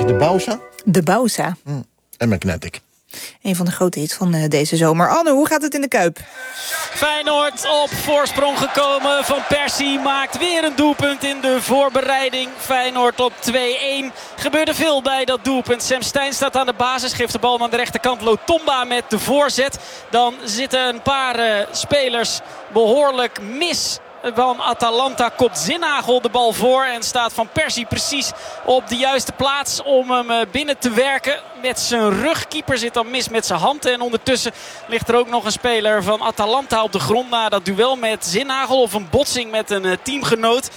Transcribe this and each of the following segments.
De Bausa? De Bausa. En Magnetic. Een van de grote hits van deze zomer. Anne, hoe gaat het in de Kuip? Feyenoord op voorsprong gekomen. Van Persie maakt weer een doelpunt in de voorbereiding. Feyenoord op 2-1. Gebeurde veel bij dat doelpunt. Sam Stein staat aan de basis. Geeft de bal aan de rechterkant. Lotomba met de voorzet. Dan zitten een paar spelers behoorlijk mis. Van Atalanta kopt Zinagel de bal voor. En staat Van Persie precies op de juiste plaats om hem binnen te werken. Met zijn rug. Keeper zit dan mis met zijn hand. En ondertussen ligt er ook nog een speler van Atalanta op de grond. Na dat duel met Zinagel. Of een botsing met een teamgenoot.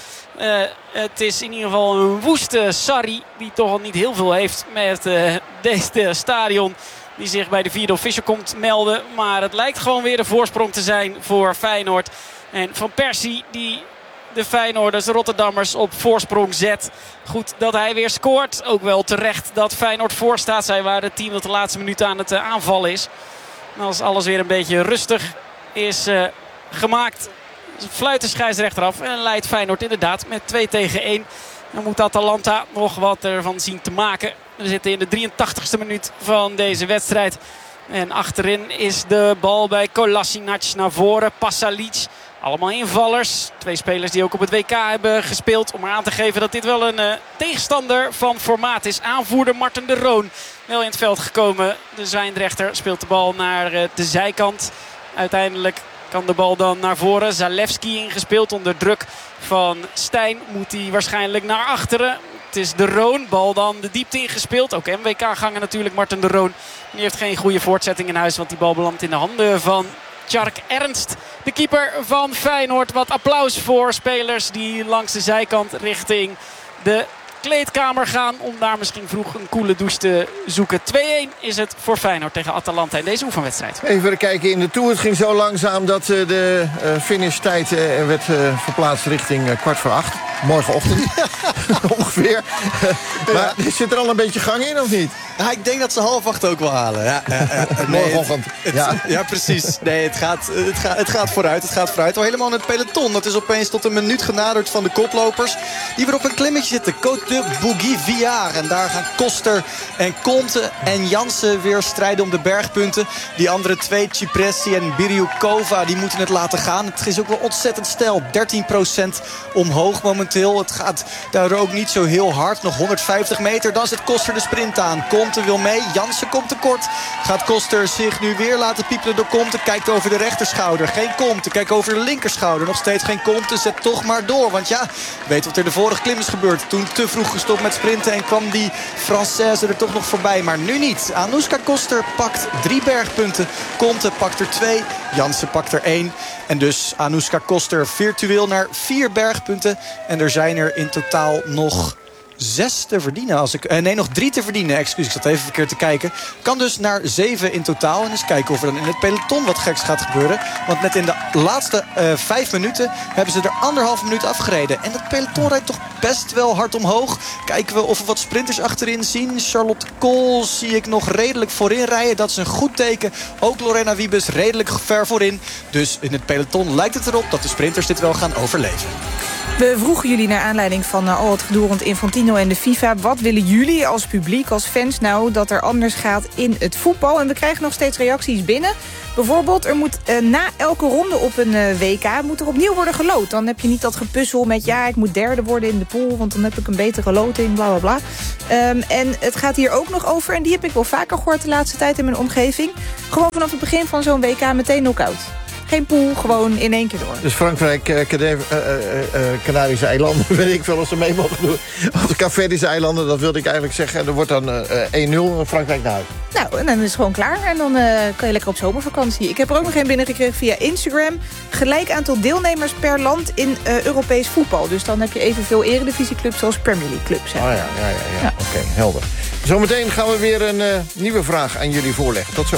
Het is in ieder geval een woeste Sarri. Die toch al niet heel veel heeft met deze stadion. Die zich bij de vierde official komt melden. Maar het lijkt gewoon weer de voorsprong te zijn voor Feyenoord. En Van Persie die de Feyenoorders, de Rotterdammers, op voorsprong zet. Goed dat hij weer scoort. Ook wel terecht dat Feyenoord voorstaat. Zij waren het team dat de laatste minuut aan het aanvallen is. En als alles weer een beetje rustig is gemaakt, fluit de scheidsrechter af. En leidt Feyenoord inderdaad met 2-1. Dan moet Atalanta nog wat ervan zien te maken. We zitten in de 83ste minuut van deze wedstrijd. En achterin is de bal bij Kolasinac naar voren. Pasalic. Allemaal invallers. Twee spelers die ook op het WK hebben gespeeld. Om maar aan te geven dat dit wel een tegenstander van formaat is. Aanvoerder Marten de Roon. Wel in het veld gekomen. De Zwijndrechter speelt de bal naar de zijkant. Uiteindelijk kan de bal dan naar voren. Zalewski ingespeeld onder druk van Stijn. Moet hij waarschijnlijk naar achteren. Het is de Roon. Bal dan de diepte ingespeeld. Ook MWK-ganger natuurlijk Marten de Roon. Die heeft geen goede voortzetting in huis. Want die bal belandt in de handen van Tjark Ernst, de keeper van Feyenoord. Wat applaus voor spelers die langs de zijkant richting de kleedkamer gaan. Om daar misschien vroeg een koele douche te zoeken. 2-1 is het voor Feyenoord tegen Atalanta in deze oefenwedstrijd. Even kijken in de Tour. Het ging zo langzaam dat de finishtijd werd verplaatst richting 7:15. Morgenochtend. Ongeveer. Maar zit er al een beetje gang in of niet? Ja, ik denk dat ze 7:30 ook wel halen. Ja, morgenochtend. Ja, precies. Nee, het gaat vooruit. Het gaat vooruit. Al helemaal in het peloton. Dat is opeens tot een minuut genaderd van de koplopers. Die weer op een klimmetje zitten. Côte de Bougy-Viard. En daar gaan Koster en Conte en Jansen weer strijden om de bergpunten. Die andere twee, Cipressi en Biriukova, die moeten het laten gaan. Het is ook wel ontzettend steil. 13% omhoog momenteel. Het gaat daardoor ook niet zo heel hard. Nog 150 meter. Dan zet Koster de sprint aan. Conte wil mee. Jansen komt tekort. Gaat Koster zich nu weer laten piepelen door Conte. Kijkt over de rechterschouder. Geen Conte. Kijkt over de linkerschouder. Nog steeds geen Conte. Zet toch maar door. Want ja, weet wat er de vorige klim is gebeurd. Toen te vroeg gestopt met sprinten. En kwam die Française er toch nog voorbij. Maar nu niet. Anouska Koster pakt 3 bergpunten. Conte pakt er 2. Jansen pakt er 1. En dus Anouska Koster virtueel naar 4 bergpunten. En er zijn er in totaal nog 6 te verdienen. Nog 3 te verdienen. Excuus, ik zat even verkeerd te kijken. Kan dus naar 7 in totaal. En eens kijken of er dan in het peloton wat geks gaat gebeuren. Want net in de laatste 5 minuten hebben ze er 1,5 minuut afgereden. En dat peloton rijdt toch best wel hard omhoog. Kijken we of we wat sprinters achterin zien. Charlotte Kool zie ik nog redelijk voorin rijden. Dat is een goed teken. Ook Lorena Wiebes redelijk ver voorin. Dus in het peloton lijkt het erop dat de sprinters dit wel gaan overleven. We vroegen jullie naar aanleiding van al het gedoe rond Infantino en de FIFA. Wat willen jullie als publiek, als fans nou dat er anders gaat in het voetbal? En we krijgen nog steeds reacties binnen. Bijvoorbeeld, er moet na elke ronde op een WK moet er opnieuw worden geloot. Dan heb je niet dat gepuzzel met ja, ik moet derde worden in de pool, want dan heb ik een betere loting, bla bla bla. En het gaat hier ook nog over, en die heb ik wel vaker gehoord de laatste tijd in mijn omgeving. Gewoon vanaf het begin van zo'n WK meteen knock-out. Geen pool, gewoon in 1 keer door. Dus Frankrijk, Canarische eilanden, weet ik veel als ze mee mogen doen. Of de Caverdische eilanden, dat wilde ik eigenlijk zeggen. En er wordt dan 1-0 Frankrijk naar huis. Nou, en dan is het gewoon klaar. En dan kan je lekker op zomervakantie. Ik heb er ook nog een binnengekregen via Instagram. Gelijk aantal deelnemers per land in Europees voetbal. Dus dan heb je evenveel eredivisieclubs als Premier League clubs. Hè. Ja. Oké, helder. Zometeen gaan we weer een nieuwe vraag aan jullie voorleggen. Tot zo.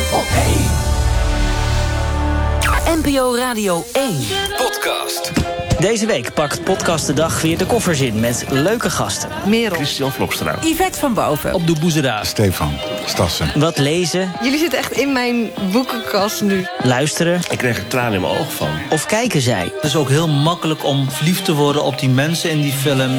NPO Radio 1 Podcast. Deze week pakt Podcast de Dag weer de koffers in met leuke gasten. Merel. Christian Vlokstra. Yvette van Boven. Op de Boezeraar. Stefan Stassen. Wat lezen. Jullie zitten echt in mijn boekenkast nu. Luisteren. Ik kreeg er tranen in mijn ogen van. Of kijken zij. Het is ook heel makkelijk om verliefd te worden op die mensen in die film.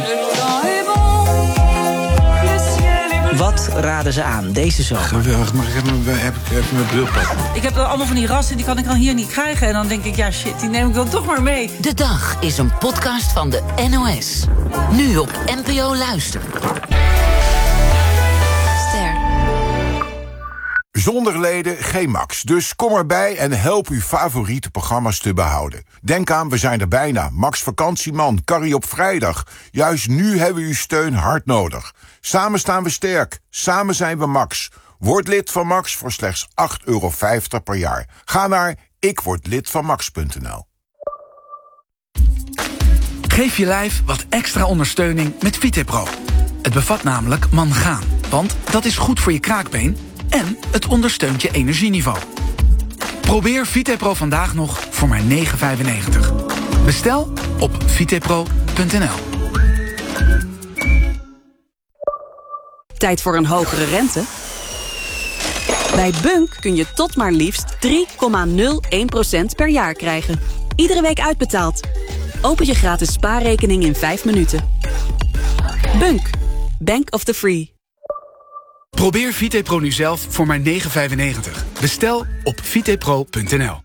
Wat raden ze aan deze zomer? Geweldig, maar heb ik mijn bril pakken. Ik heb allemaal van die rassen, die kan ik dan hier niet krijgen. En dan denk ik, ja shit, die neem ik dan toch maar mee. De Dag is een podcast van de NOS. Nu op NPO Luister. Ster. Zonder leden geen Max. Dus kom erbij en help uw favoriete programma's te behouden. Denk aan, we zijn er bijna. Max Vakantieman, Carrie op vrijdag. Juist nu hebben we uw steun hard nodig. Samen staan we sterk. Samen zijn we Max. Word lid van Max voor slechts €8,50 per jaar. Ga naar ikwordlidvanmax.nl. Geef je lijf wat extra ondersteuning met VitePro. Het bevat namelijk mangaan, want dat is goed voor je kraakbeen en het ondersteunt je energieniveau. Probeer VitePro vandaag nog voor maar €9,95. Bestel op vitepro.nl. Tijd voor een hogere rente? Bij Bunk kun je tot maar liefst 3,01% per jaar krijgen. Iedere week uitbetaald. Open je gratis spaarrekening in 5 minuten. Bunk. Bank of the Free. Probeer VitePro nu zelf voor maar €9,95. Bestel op vitepro.nl.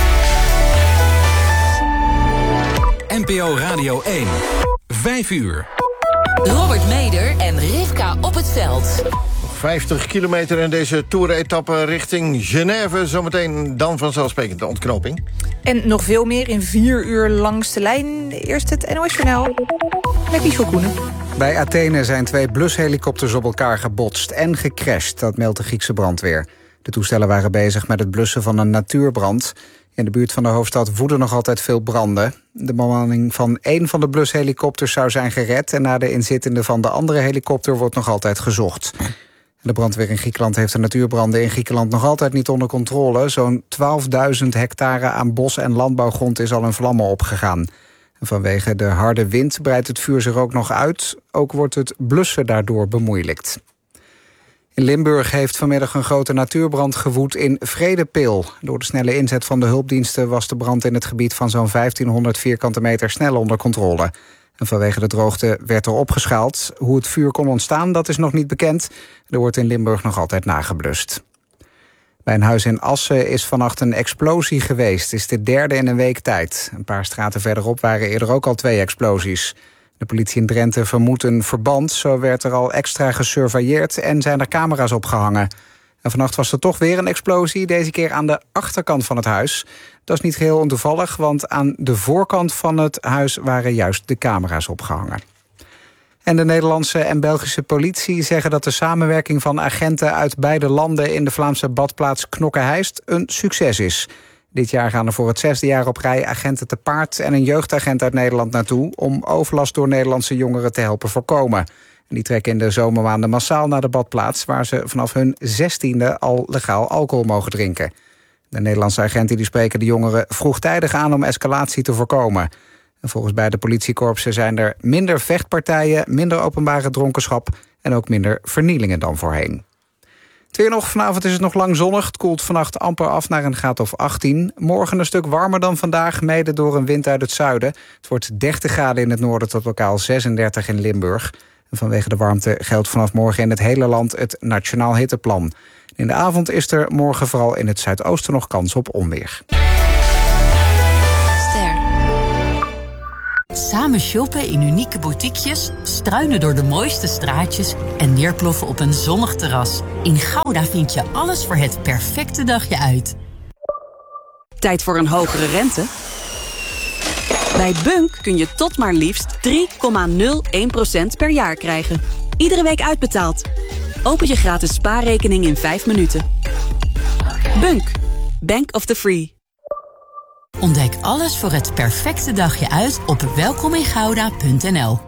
NPO Radio 1. 5 uur. Robert Meder en Rivka op het veld. 50 kilometer in deze toeretappe richting Genève. Zometeen dan vanzelfsprekend de ontknoping. En nog veel meer in 4 uur langs de lijn. Eerst het NOS-journaal met Michel Koenen. Bij Athene zijn 2 blushelikopters op elkaar gebotst en gecrashed. Dat meldt de Griekse brandweer. De toestellen waren bezig met het blussen van een natuurbrand. In de buurt van de hoofdstad woeden nog altijd veel branden. De bemanning van 1 van de blushelikopters zou zijn gered en naar de inzittende van de andere helikopter wordt nog altijd gezocht. De brandweer in Griekenland heeft de natuurbranden in Griekenland nog altijd niet onder controle. Zo'n 12.000 hectare aan bos- en landbouwgrond is al in vlammen opgegaan. En vanwege de harde wind breidt het vuur zich ook nog uit. Ook wordt het blussen daardoor bemoeilijkt. In Limburg heeft vanmiddag een grote natuurbrand gewoed in Vredepil. Door de snelle inzet van de hulpdiensten was de brand in het gebied van zo'n 1500 vierkante meter snel onder controle. En vanwege de droogte werd er opgeschaald. Hoe het vuur kon ontstaan, dat is nog niet bekend. Er wordt in Limburg nog altijd nageblust. Bij een huis in Assen is vannacht een explosie geweest. Het is de 3e in een week tijd. Een paar straten verderop waren eerder ook al 2 explosies. De politie in Drenthe vermoedt een verband. Zo werd er al extra gesurveilleerd en zijn er camera's opgehangen. En vannacht was er toch weer een explosie, deze keer aan de achterkant van het huis. Dat is niet geheel ontoevallig, want aan de voorkant van het huis waren juist de camera's opgehangen. En de Nederlandse en Belgische politie zeggen dat de samenwerking van agenten uit beide landen in de Vlaamse badplaats Knokke-Heist een succes is. Dit jaar gaan er voor het 6e jaar op rij agenten te paard en een jeugdagent uit Nederland naartoe om overlast door Nederlandse jongeren te helpen voorkomen. En die trekken in de zomermaanden massaal naar de badplaats, waar ze vanaf hun 16e al legaal alcohol mogen drinken. De Nederlandse agenten die spreken de jongeren vroegtijdig aan om escalatie te voorkomen. En volgens beide politiekorpsen zijn er minder vechtpartijen, minder openbare dronkenschap en ook minder vernielingen dan voorheen. Het weer nog, vanavond is het nog lang zonnig. Het koelt vannacht amper af naar een graad of 18. Morgen een stuk warmer dan vandaag, mede door een wind uit het zuiden. Het wordt 30 graden in het noorden tot lokaal 36 in Limburg. En vanwege de warmte geldt vanaf morgen in het hele land het Nationaal Hitteplan. In de avond is er morgen vooral in het zuidoosten nog kans op onweer. Samen shoppen in unieke boutiquejes, struinen door de mooiste straatjes en neerploffen op een zonnig terras. In Gouda vind je alles voor het perfecte dagje uit. Tijd voor een hogere rente? Bij Bunk kun je tot maar liefst 3,01% per jaar krijgen. Iedere week uitbetaald. Open je gratis spaarrekening in 5 minuten. Bunk. Bank of the Free. Ontdek alles voor het perfecte dagje uit op welkomingouda.nl.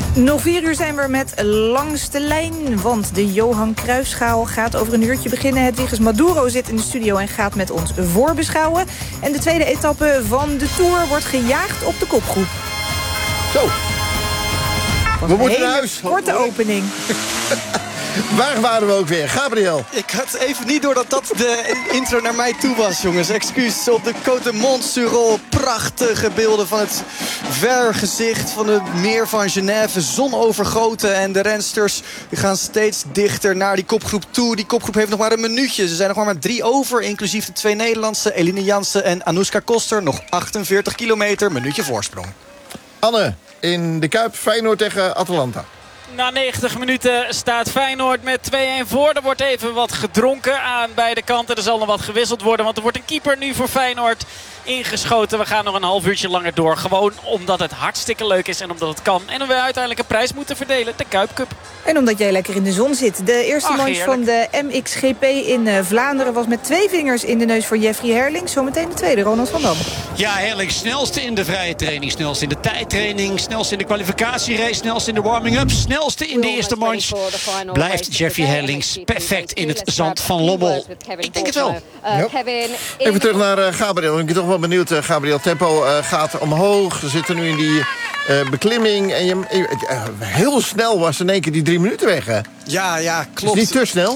Nog 4 uur zijn we er met Langs de Lijn, want de Johan Cruijffschaal gaat over een uurtje beginnen. Hedwiges Maduro zit in de studio en gaat met ons voorbeschouwen. En de tweede etappe van de Tour wordt gejaagd op de kopgroep. Zo. We moeten naar huis. Korte opening. Waar waren we ook weer? Gabriel. Ik had even niet door dat de intro naar mij toe was, jongens. Excuus. Op de Côte de Montserrat. Prachtige beelden van het vergezicht van het meer van Genève. Zon overgoten en de rensters gaan steeds dichter naar die kopgroep toe. Die kopgroep heeft nog maar een minuutje. Ze zijn nog maar met 3 over, inclusief de 2 Nederlandse. Eline Jansen en Anouska Koster. Nog 48 kilometer, minuutje voorsprong. Anne, in de Kuip, Feyenoord tegen Atalanta. Na 90 minuten staat Feyenoord met 2-1 voor. Er wordt even wat gedronken aan beide kanten. Er zal nog wat gewisseld worden, want er wordt een keeper nu voor Feyenoord ingeschoten. We gaan nog een half uurtje langer door. Gewoon omdat het hartstikke leuk is en omdat het kan. En we uiteindelijk een prijs moeten verdelen. De Kuip Cup. En omdat jij lekker in de zon zit. De eerste manche van de MXGP in Vlaanderen was met 2 vingers in de neus voor Jeffrey Herlings. Zometeen de tweede, Ronald van Dam. Ja, Herlings snelste in de vrije training. Snelste in de tijdtraining. Snelste in de kwalificatierace. Snelste in de warming-up. Snelste in de eerste manche. Blijft Jeffrey Herlings perfect in het zand van Lommel. Ik denk het wel. Ja. Even terug naar Gabriel. Ik ben toch wel benieuwd, Gabriel. Tempo gaat omhoog. We zitten nu in die beklimming. En heel snel was in één keer die 3 minuten weg, hè? Ja, klopt. Is niet te snel?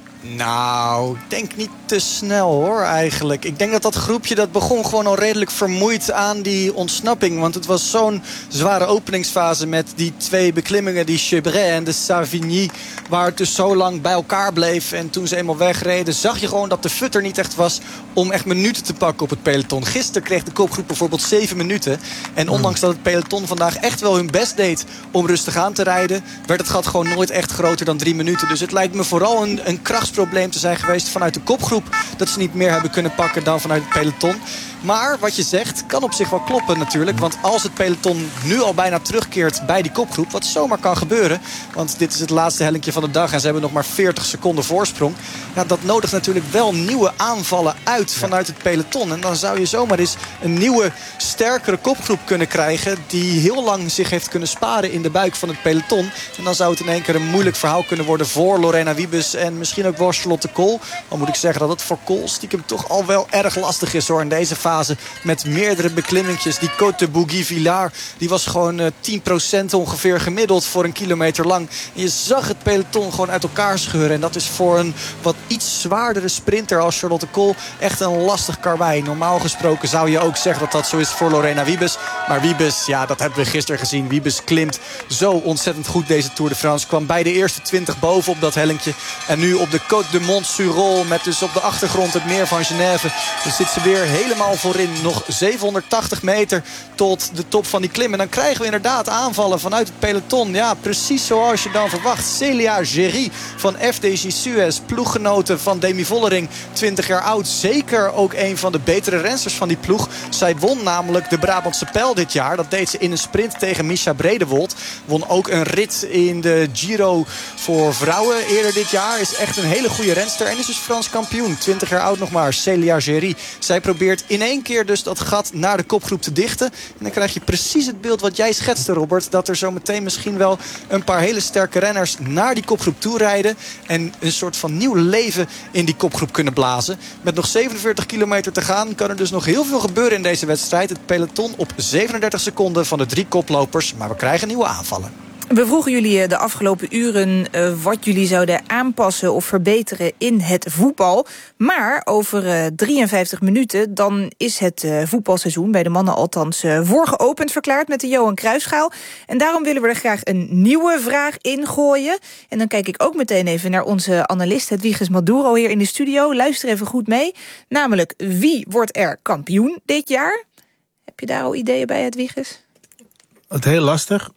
Nou, ik denk niet te snel hoor eigenlijk. Ik denk dat dat groepje dat begon gewoon al redelijk vermoeid aan die ontsnapping. Want het was zo'n zware openingsfase met die 2 beklimmingen. Die Chebret en de Savigny. Waar het dus zo lang bij elkaar bleef. En toen ze eenmaal wegreden zag je gewoon dat de fut er niet echt was om echt minuten te pakken op het peloton. Gisteren kreeg de kopgroep bijvoorbeeld 7 minuten. En ondanks dat het peloton vandaag echt wel hun best deed om rustig aan te rijden, werd het gat gewoon nooit echt groter dan 3 minuten. Dus het lijkt me vooral een krachtsprobleem te zijn geweest vanuit de kopgroep. Dat ze niet meer hebben kunnen pakken dan vanuit het peloton. Maar wat je zegt kan op zich wel kloppen natuurlijk. Want als het peloton nu al bijna terugkeert bij die kopgroep, wat zomaar kan gebeuren, want dit is het laatste hellinkje van de dag en ze hebben nog maar 40 seconden voorsprong. Ja, dat nodigt natuurlijk wel nieuwe aanvallen uit vanuit het peloton. En dan zou je zomaar eens een nieuwe, sterkere kopgroep kunnen krijgen die heel lang zich heeft kunnen sparen in de buik van het peloton. En dan zou het in één keer een moeilijk verhaal kunnen worden voor Lorena Wiebes en misschien ook wel Charlotte Kool. Dan moet ik zeggen dat het voor Kool stiekem toch al wel erg lastig is hoor in deze fase. Met meerdere beklimmingjes. Die Côte de Bougie-Villard, die was gewoon 10% ongeveer gemiddeld voor een kilometer lang. En je zag het peloton gewoon uit elkaar scheuren. En dat is voor een wat iets zwaardere sprinter als Charlotte Kool echt een lastig karwei. Normaal gesproken zou je ook zeggen dat dat zo is voor Lorena Wiebes. Maar Wiebes, ja, dat hebben we gisteren gezien. Wiebes klimt zo ontzettend goed deze Tour de France. Kwam bij de eerste 20 boven op dat hellinkje. En nu op de Côte de Montserrat met dus op de achtergrond het meer van Genève. Dus zit ze weer helemaal voorin. Nog 780 meter tot de top van die klim. En dan krijgen we inderdaad aanvallen vanuit het peloton. Ja, precies zoals je dan verwacht. Celia Géry van FDJ Suez. Ploeggenoten van Demi Vollering. 20 jaar oud. Zeker ook een van de betere rensters van die ploeg. Zij won namelijk de Brabantse Pijl dit jaar. Dat deed ze in een sprint tegen Misha Bredewold. Won ook een rit in de Giro voor vrouwen eerder dit jaar. Is echt een hele goede renster. En is dus Frans kampioen. 20 jaar oud nog maar. Celia Géry. Zij probeert in één keer dus dat gat naar de kopgroep te dichten. En dan krijg je precies het beeld wat jij schetste, Robert. Dat er zo meteen misschien wel een paar hele sterke renners naar die kopgroep toe rijden. En een soort van nieuw leven in die kopgroep kunnen blazen. Met nog 47 kilometer te gaan kan er dus nog heel veel gebeuren in deze wedstrijd. Het peloton op 37 seconden van de 3 koplopers. Maar we krijgen nieuwe aanvallen. We vroegen jullie de afgelopen uren wat jullie zouden aanpassen of verbeteren in het voetbal. Maar over 53 minuten dan is het voetbalseizoen bij de mannen althans voor geopend verklaard met de Johan Cruijffschaal. En daarom willen we er graag een nieuwe vraag in gooien. En dan kijk ik ook meteen even naar onze analist Hedwiges Maduro hier in de studio. Luister even goed mee. Namelijk, wie wordt er kampioen dit jaar? Heb je daar al ideeën bij, Hedwiges? Het is heel lastig.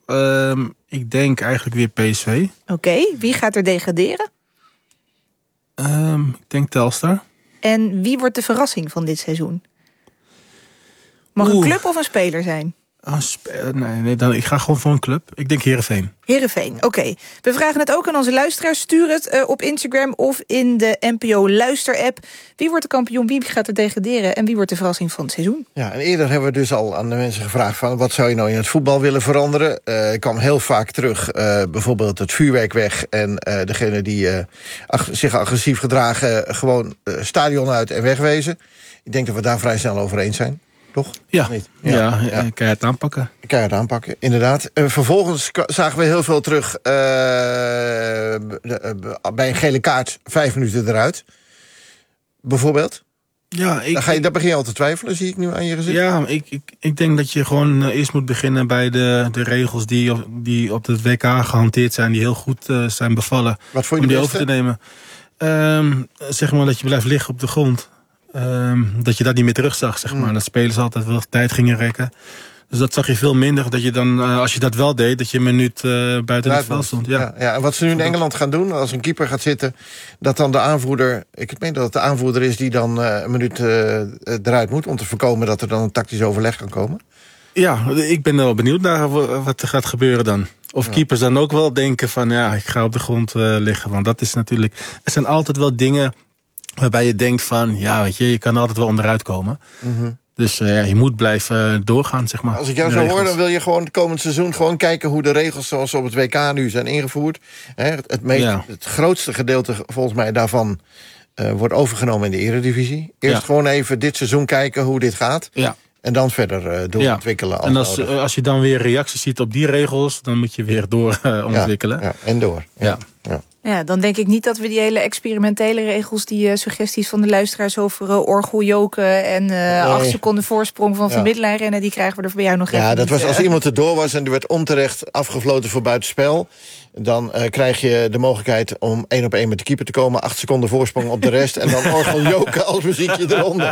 Ik denk eigenlijk weer PSV. Oké, wie gaat er degraderen? Ik denk Telstar. En wie wordt de verrassing van dit seizoen? Mag een club of een speler zijn? Ik ga gewoon voor een club. Ik denk Heerenveen. Heerenveen, oké. We vragen het ook aan onze luisteraars. Stuur het op Instagram of in de NPO Luister-app. Wie wordt de kampioen, wie gaat er degraderen en wie wordt de verrassing van het seizoen? Ja, en eerder hebben we dus al aan de mensen gevraagd van wat zou je nou in het voetbal willen veranderen? Ik kwam heel vaak terug, bijvoorbeeld het vuurwerk weg en degene die zich agressief gedragen gewoon stadion uit en wegwezen. Ik denk dat we daar vrij snel over eens zijn. Toch? Ja, keihard aanpakken. Keihard aanpakken, inderdaad. Vervolgens zagen we heel veel terug bij een gele kaart 5 minuten eruit. Bijvoorbeeld. Ja, daar begin je al te twijfelen, zie ik nu aan je gezicht. Ja, ik denk dat je gewoon eerst moet beginnen bij de regels die op het WK gehanteerd zijn, die heel goed zijn bevallen. Wat vond je om die beste? over te nemen. Zeg maar dat je blijft liggen op de grond. Dat je dat niet meer terugzag, zeg maar. Dat spelers altijd wel tijd gingen rekken. Dus dat zag je veel minder. Dat je dan, als je dat wel deed, dat je een minuut buiten het veld stond. Ja. En wat ze nu in Engeland gaan doen, als een keeper gaat zitten, dat dan de aanvoerder, ik meen dat het de aanvoerder is die dan een minuut eruit moet, om te voorkomen dat er dan een tactisch overleg kan komen. Ja, ik ben wel benieuwd naar wat er gaat gebeuren dan. Of keepers dan ook wel denken van, ik ga op de grond liggen. Want dat is natuurlijk, er zijn altijd wel dingen waarbij je denkt van, weet je kan er altijd wel onderuit komen. Mm-hmm. Dus je moet blijven doorgaan, zeg maar. Als ik jou zo hoor, dan wil je gewoon het komend seizoen gewoon kijken hoe de regels zoals op het WK nu zijn ingevoerd. Het grootste gedeelte volgens mij daarvan wordt overgenomen in de Eredivisie. Eerst gewoon even dit seizoen kijken hoe dit gaat. Ja. En dan verder doorontwikkelen. En als je dan weer reacties ziet op die regels, dan moet je weer doorontwikkelen. En door. Ja, dan denk ik niet dat we die hele experimentele regels, die suggesties van de luisteraars over orgeljoken en 8 seconden voorsprong van middenlijn rennen, die krijgen we er bij jou nog even. Ja, dat was als iemand erdoor was en die werd onterecht afgefloten voor buitenspel. Dan krijg je de mogelijkheid om 1-op-1 met de keeper te komen, 8 seconden voorsprong op de rest en dan orgeljoken als muziekje eronder.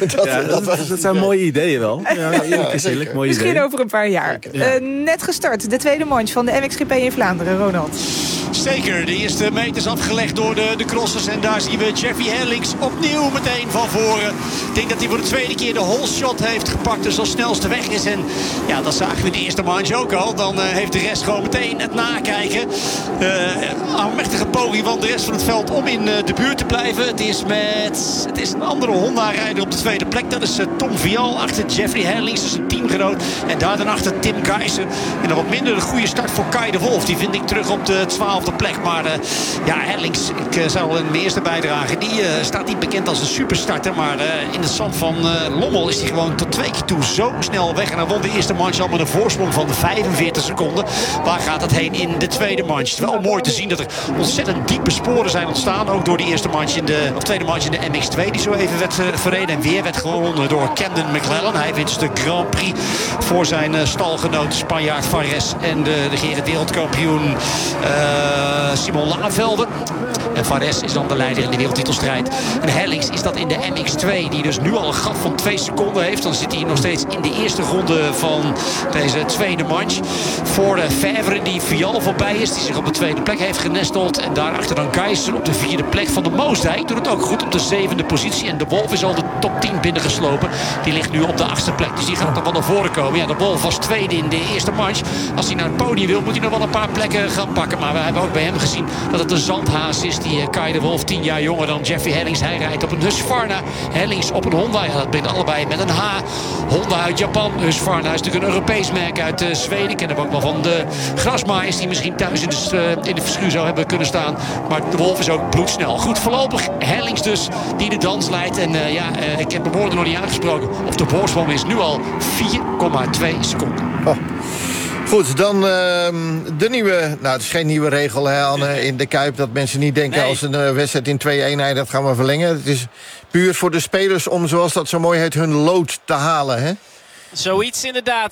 Dat zijn mooie ideeën wel. Misschien over een paar jaar. Net gestart, de tweede manche van de MXGP in Vlaanderen, Ronald. Zeker, de eerste meters afgelegd door de crossers. En daar zien we Jeffy Herlings opnieuw meteen van voren. Ik denk dat hij voor de tweede keer de hole shot heeft gepakt. Dus als snelste weg is. En ja, dat zagen we in de eerste manche ook al. Dan heeft de rest gewoon meteen het nakijken. Aanmechtige poging van de rest van het veld om in de buurt te blijven. Het is een andere Honda-rijder op de tweede plek. Dat is Tom Vial achter Jeffrey Herlings. Dat is een teamgenoot. En daar dan achter Tim Keizer. En dan wat minder een goede start voor Kai de Wolf. Die vind ik terug op de 12e plek. Maar Herlings, ik zou al in mijn eerste bijdrage. Die staat niet bekend als een superstarter. Maar in het zand van Lommel is hij gewoon tot 2 keer toe zo snel weg. En dan won de eerste manche al met een voorsprong van 45 seconden. Waar gaat het heen in de tweede manche? Het is wel mooi te zien dat er ontzettend diepe sporen zijn ontstaan. Ook door die tweede manche in de MX2 die zo even werd verreden. En weer werd gewonnen door Camden McLellan. Hij wint de Grand Prix voor zijn stalgenoot Spanjaard Fares. En de regerend wereldkampioen Simon Lavelde. En Fares is dan de leider in de wereldtitelstrijd. En Herlings is dat in de MX2, die dus nu al een gat van 2 seconden heeft. Dan zit hij nog steeds in de eerste ronde van deze tweede manche. Voor de Favre die Vial voorbij is, die zich op de tweede plek heeft genesteld. En daarachter dan Keizer op de 4e plek. Van de Moosdijk doet het ook goed op de 7e positie. En de Wolf is al de top 10 binnengeslopen. Die ligt nu op de 8e plek. Dus die gaat nog wel naar voren komen. Ja, de Wolf was tweede in de eerste manche. Als hij naar het podium wil, moet hij nog wel een paar plekken gaan pakken. Maar we hebben ook bij hem gezien dat het een zandhaas is. Die Kai de Wolf, 10 jaar jonger dan Jeffrey Herlings. Hij rijdt op een Husqvarna. Herlings op een Honda. Ja, dat brengt allebei met een H. Honda uit Japan. Husqvarna is natuurlijk een Europees merk uit Zweden. Kennen we ook wel van de grasmaaiers die misschien thuis in de verschuur zou hebben kunnen staan. Maar de Wolf is ook bloedsnel. Goed, voorlopig Herlings dus die de dans leidt. En ik heb de woorden nog niet aangesproken. Of de voorsprong is nu al 4,2 seconden. Oh. Goed, dan de nieuwe, het is geen nieuwe regel, hè, Anne, in de Kuip, dat mensen niet denken als een wedstrijd in 2-1, dat gaan we verlengen. Het is puur voor de spelers om, zoals dat zo mooi heet, hun lood te halen, hè? Zoiets inderdaad.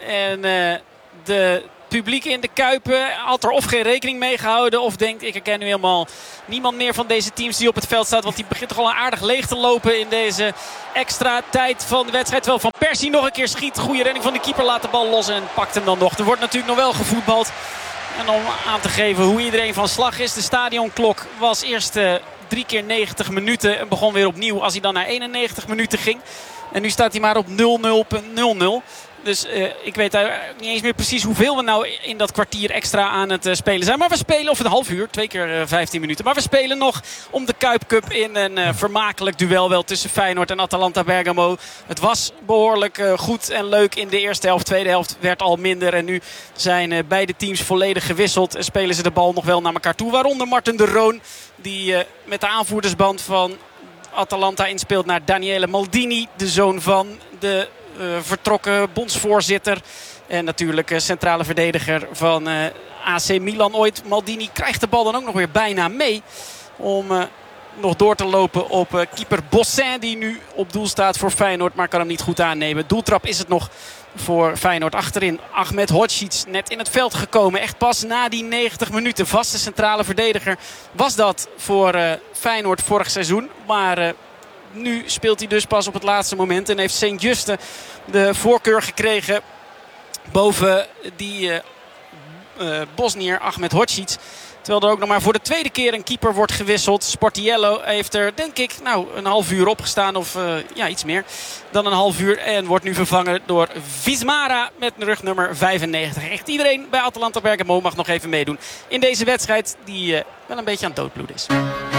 De publiek in de Kuip had er of geen rekening mee gehouden, of denkt, ik herken nu helemaal niemand meer van deze teams die op het veld staat. Want die begint toch al aardig leeg te lopen in deze extra tijd van de wedstrijd. Terwijl Van Persie nog een keer schiet. Goede redding van de keeper, laat de bal los en pakt hem dan nog. Er wordt natuurlijk nog wel gevoetbald. En om aan te geven hoe iedereen van slag is. De stadionklok was eerst 3 keer 90 minuten en begon weer opnieuw als hij dan naar 91 minuten ging. En nu staat hij maar op 0-0.00. Dus ik weet niet eens meer precies hoeveel we nou in dat kwartier extra aan het spelen zijn. Maar we spelen, of een half uur, 2 keer 15 minuten. Maar we spelen nog om de Kuip Cup in een vermakelijk duel wel tussen Feyenoord en Atalanta Bergamo. Het was behoorlijk goed en leuk in de eerste helft. Tweede helft werd al minder. En nu zijn beide teams volledig gewisseld. En spelen ze de bal nog wel naar elkaar toe. Waaronder Marten de Roon, die met de aanvoerdersband van Atalanta inspeelt naar Daniele Maldini. De zoon van de vertrokken bondsvoorzitter. En natuurlijk centrale verdediger van AC Milan ooit. Maldini krijgt de bal dan ook nog weer bijna mee. Om nog door te lopen op keeper Bossin. Die nu op doel staat voor Feyenoord. Maar kan hem niet goed aannemen. Doeltrap is het nog voor Feyenoord achterin. Ahmed Hodzic net in het veld gekomen. Echt pas na die 90 minuten. Vaste centrale verdediger was dat voor Feyenoord vorig seizoen. Maar nu speelt hij dus pas op het laatste moment. En heeft Sint-Juste de voorkeur gekregen boven die Bosnier Ahmed Hodzic. Terwijl er ook nog maar voor de tweede keer een keeper wordt gewisseld. Sportiello heeft er denk ik een half uur op gestaan. Of iets meer dan een half uur. En wordt nu vervangen door Vismara met rugnummer 95. Echt iedereen bij Atalanta Bergamo mag nog even meedoen in deze wedstrijd die wel een beetje aan het doodbloeden is.